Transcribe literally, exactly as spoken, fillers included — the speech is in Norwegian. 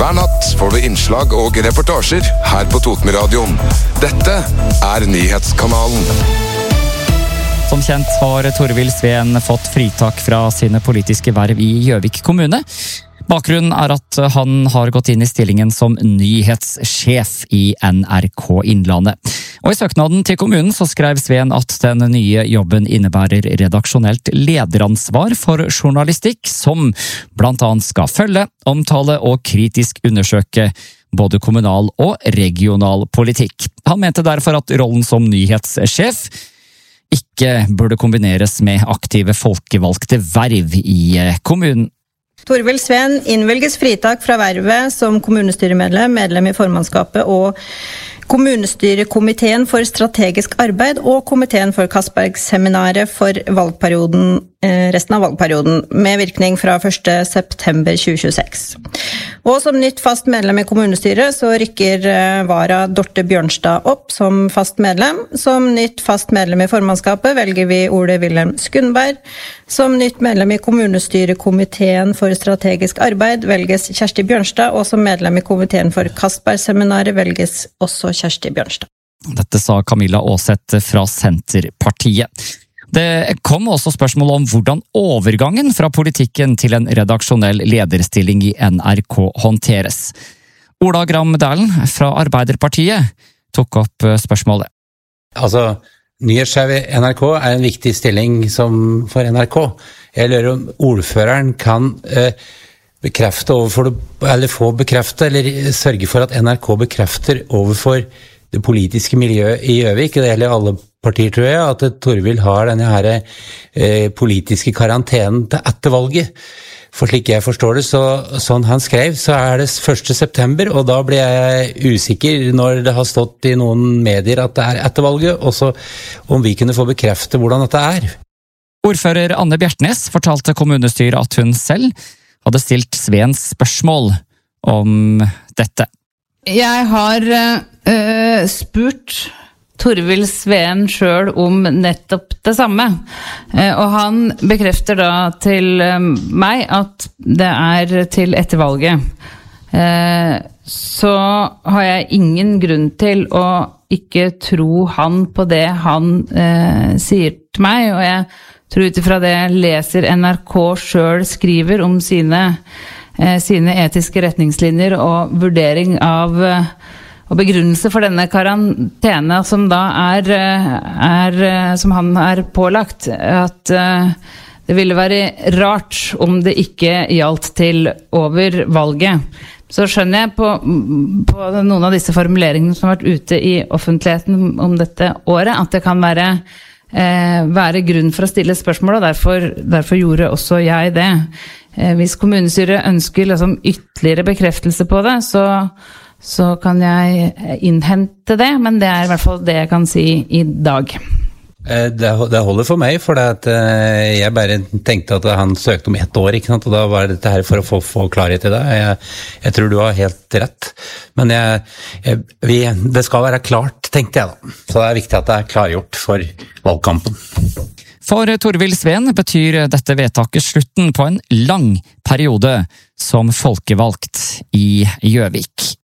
Hver natt får du innslag og reportasjer her på Totenradioen. Dette er Nyhetskanalen. Som kjent har Torvild Sveen fått fritak fra sine politiske verv i Gjøvik kommune. Bakgrunnen er at han har gått inn i stillingen som nyhetssjef i N R K Innlandet. Og i søknaden til kommunen så skrev Sveen at den nye jobben innebærer redaksjonelt lederansvar for journalistikk, som blant annet skal følge, omtale og kritisk undersøke både kommunal og regional politikk. Han mente derfor at rollen som nyhetssjef ikke burde kombineres med aktive folkevalgte verv i kommunen. Torvild Sveen innvelges fritak fra vervet som kommunestyremedlem, medlem i formannskapet og kommunestyrekomiteen for strategisk arbeid og komiteen for Castberg-seminaret for valgperioden, eh, resten av valgperioden, med virkning fra første september tjue tjueseks. Og som nytt fast medlem i kommunestyret så rykker eh, Vara Dorte Bjørnstad opp som fast medlem. Som nytt fast medlem i formannskapet velger vi Ole Wilhelm Skundberg. Som nytt medlem i kommunestyrekomiteen for strategisk arbeid velges Kjersti Bjørnstad, og som medlem i komiteen for Castberg-seminaret velges også Kjersti Bjørnstad. Dette sa Camilla Åseth fra Senterpartiet. Det kom også spørsmål om hvordan overgangen fra politikken til en redaksjonell lederstilling i N R K håndteres. Ola Gram Dæhlen fra Arbeiderpartiet tok opp spørsmålet. Altså, nyhetssjef i N R K er en viktig stilling som for N R K. Jeg lurer om ordføreren kan eh, bekrefte overfor, eller få bekrefte, eller sørge for at N R K bekrefter overfor det politiske miljøet i Gjøvik, det gjelder alle partier, tror jeg, at Torvild har denne her eh, politiske karantenen til etter valget. For slik jeg forstår det, så, sånn han skrev, så er det første september, og da blir jeg usikker når det har stått i noen medier at det er etter valget, og så om vi kunne få bekrefte hvordan dette er. Ordfører Anne Bjertnes fortalte kommunestyret at hun selv hadde stilt Sveens spørsmål om dette. Jeg har uh, spurt Torvild Sveen selv om nettopp det samme, uh, og han bekrefter da til uh, meg at det er til etter valget. Uh, så har jeg ingen grunn til å ikke tro han på det han uh, sier til meg, og jeg tror utifra det jeg leser N R K selv skriver om sine sine etiske retningslinjer og vurdering av og begrunnelse for denne karantene som da er, er som han er pålagt, at det ville være rart om det ikke gjaldt til over valget. Så skjønner jeg på, på noen av disse formuleringene som har vært ute i offentligheten om dette året, at det kan være Eh, være grunn for å stille spørsmål, og derfor, derfor gjorde også jeg det. Eh, hvis kommunestyret ønsker liksom ytterligere bekreftelse på det, så, så kan jeg innhente det, men det er i hvert fall det jeg kan si i dag. Det, det holder for meg, for det at jeg bare tenkte at han søkte om ett år, ikke sant? Og da var dette her for å få, få klarhet i det. Jeg, jeg tror du har helt rett. Men jeg, jeg, vi, det skal være klart, tenkte jeg da. Så det er viktig at det er klargjort for valgkampen. For Torvild Sveen betyr dette vedtaket slutten på en lang periode som folkevalgt i Gjøvik.